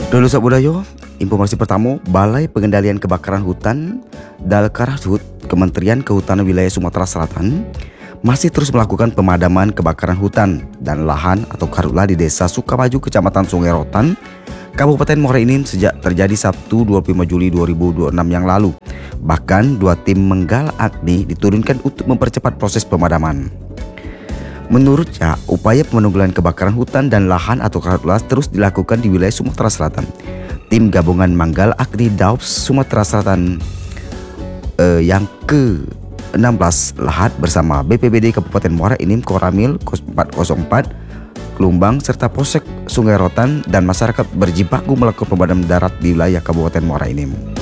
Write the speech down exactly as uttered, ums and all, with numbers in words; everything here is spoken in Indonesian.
Dulu Sabudayo, informasi pertama, Balai Pengendalian Kebakaran Hutan Dalkarhut Kementerian Kehutanan Wilayah Sumatera Selatan masih terus melakukan pemadaman kebakaran hutan dan lahan atau karhutla di Desa Sukabaju, Kecamatan Sungai Rotan, Kabupaten Muara Enim sejak terjadi Sabtu dua puluh lima Juli dua ribu dua puluh enam yang lalu. Bahkan dua tim Menggala Agni diturunkan untuk mempercepat proses pemadaman. Menurutnya, upaya penanggulangan kebakaran hutan dan lahan atau karhutla terus dilakukan di wilayah Sumatera Selatan. Tim gabungan Manggala Agni Daops Sumatera Selatan eh, yang ke enam belas Lahat bersama B P B D Kabupaten Muara Enim Koramil empat nol empat Klumbang serta Polsek Sungai Rotan dan masyarakat berjibaku melakukan pemadaman darat di wilayah Kabupaten Muara Enim.